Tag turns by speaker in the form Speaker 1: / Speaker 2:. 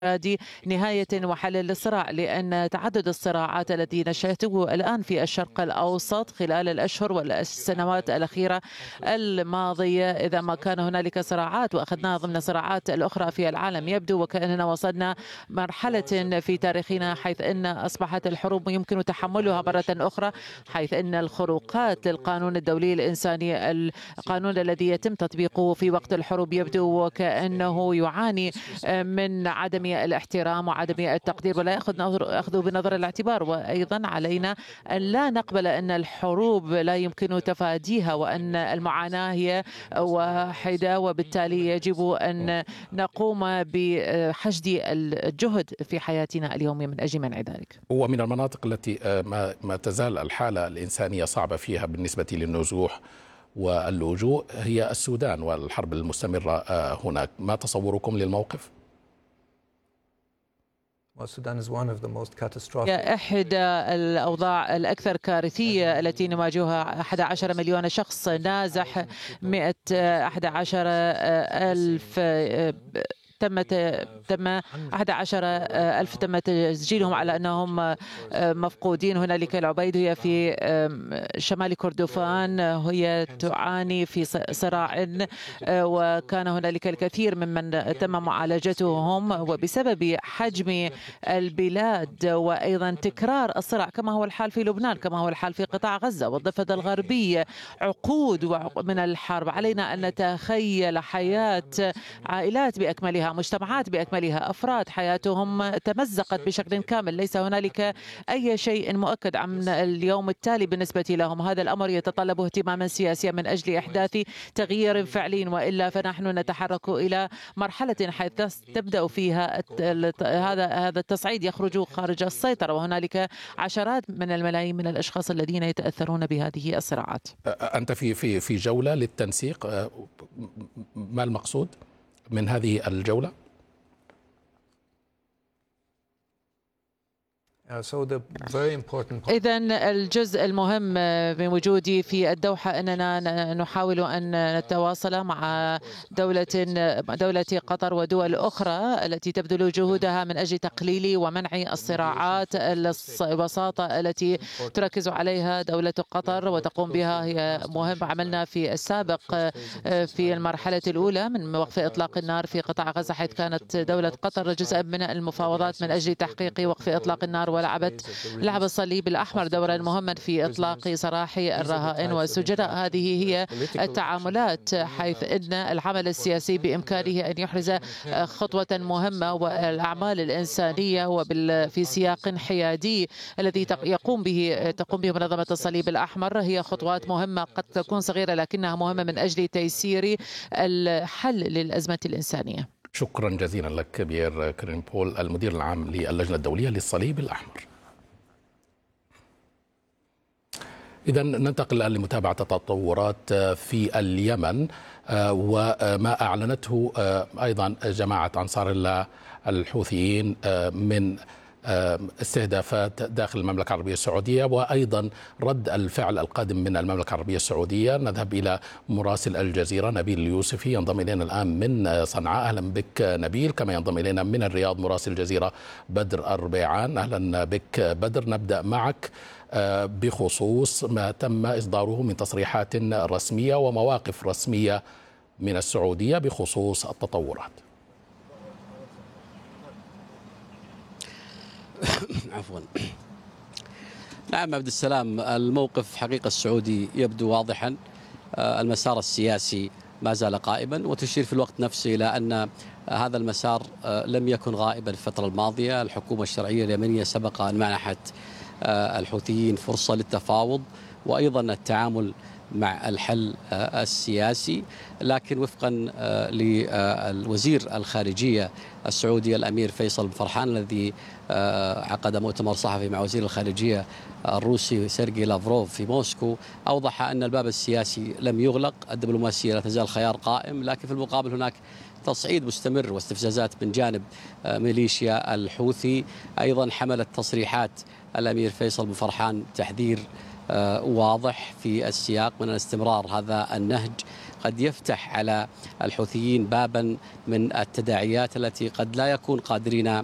Speaker 1: نهاية وحل للصراع، لأن تعدد الصراعات التي نشهده الآن في الشرق الأوسط خلال الأشهر والسنوات الأخيرة الماضية، إذا ما كان هنالك صراعات وأخذناها ضمن صراعات الأخرى في العالم، يبدو وكأننا وصلنا مرحلة في تاريخنا حيث أن أصبحت الحروب يمكن تحملها مرة أخرى، حيث أن الخروقات للقانون الدولي الإنساني، القانون الذي يتم تطبيقه في وقت الحروب، يبدو وكأنه يعاني من عدم الاحترام وعدم التقدير ولا أخذ بنظر الاعتبار. وأيضا علينا أن لا نقبل أن الحروب لا يمكن تفاديها وأن المعاناة هي واحدة، وبالتالي يجب أن نقوم بحشد الجهد في حياتنا اليومية من أجل منع ذلك.
Speaker 2: ومن المناطق التي ما تزال الحالة الإنسانية صعبة فيها بالنسبة للنزوح واللجوء هي السودان والحرب المستمرة هناك، ما تصوركم للموقف؟
Speaker 1: هي إحدى الأوضاع الأكثر كارثية التي نواجهها. 11 مليون شخص نازح، 111 ألف تم 11,000 تم تسجيلهم على أنهم مفقودين. هنالك العبيدية في شمال كردفان هي تعاني في صراع، وكان هنالك الكثير ممن تم معالجتهم، وبسبب حجم البلاد وأيضا تكرار الصراع كما هو الحال في لبنان، كما هو الحال في قطاع غزة والضفة الغربية، عقود من الحرب، علينا أن نتخيل حياة عائلات بأكملها، مجتمعات بأكملها، أفراد حياتهم تمزقت بشكل كامل، ليس هنالك أي شيء مؤكد عن اليوم التالي بالنسبة لهم. هذا الأمر يتطلب اهتماما سياسيا من أجل إحداث تغيير فعلي، وإلا فنحن نتحرك إلى مرحلة حيث تبدأ فيها هذا التصعيد يخرج خارج السيطرة، وهنالك عشرات من الملايين من الأشخاص الذين يتأثرون بهذه الصراعات.
Speaker 2: أنت في جولة للتنسيق، ما المقصود من هذه الجولة؟
Speaker 1: إذن الجزء المهم بوجودي في الدوحة أننا نحاول أن نتواصل مع دولة قطر ودول أخرى التي تبذل جهودها من أجل تقليل ومنع الصراعات. الوساطة التي تركز عليها دولة قطر وتقوم بها هي مهم. عملنا في السابق في المرحلة الأولى من وقف إطلاق النار في قطاع غزة، حيث كانت دولة قطر جزءا من المفاوضات من أجل تحقيق وقف إطلاق النار، لعب الصليب الأحمر دورا مهما في إطلاق سراح الرهائن والسجناء. هذه هي التعاملات، حيث أن العمل السياسي بإمكانه أن يحرز خطوة مهمة، والأعمال الإنسانية وفي سياق حيادي الذي تقوم به منظمة الصليب الأحمر هي خطوات مهمة، قد تكون صغيرة لكنها مهمة من أجل تيسير الحل للأزمة الإنسانية.
Speaker 2: شكرا جزيلا لك بيير كرينبول، المدير العام للجنة الدولية للصليب الأحمر. إذا ننتقل الآن لمتابعة التطورات في اليمن، وما أعلنته أيضا جماعة أنصار الله الحوثيين من استهدافات داخل المملكة العربية السعودية، وأيضا رد الفعل القادم من المملكة العربية السعودية. نذهب إلى مراسل الجزيرة نبيل اليوسفي، ينضم إلينا الآن من صنعاء. أهلا بك نبيل. كما ينضم إلينا من الرياض مراسل الجزيرة بدر الربيعان. أهلا بك بدر. نبدأ معك بخصوص ما تم إصداره من تصريحات رسمية ومواقف رسمية من السعودية بخصوص التطورات.
Speaker 3: عفوا. نعم عبد السلام، الموقف حقيقة السعودي يبدو واضحا. المسار السياسي ما زال قائما، وتشير في الوقت نفسه إلى أن هذا المسار لم يكن غائبا الفترة الماضية. الحكومة الشرعية اليمنية سبق أن منحت الحوثيين فرصة للتفاوض وأيضا التعامل مع الحل السياسي، لكن وفقا للوزير الخارجية السعودي الأمير فيصل بن فرحان الذي عقد مؤتمر صحفي مع وزير الخارجية الروسي سيرجي لافروف في موسكو، أوضح أن الباب السياسي لم يغلق، الدبلوماسية لا تزال خيار قائم، لكن في المقابل هناك تصعيد مستمر واستفزازات من جانب ميليشيا الحوثي. أيضا حملت تصريحات الأمير فيصل بن فرحان تحذير واضح في السياق من استمرار هذا النهج قد يفتح على الحوثيين بابا من التداعيات التي قد لا يكون قادرين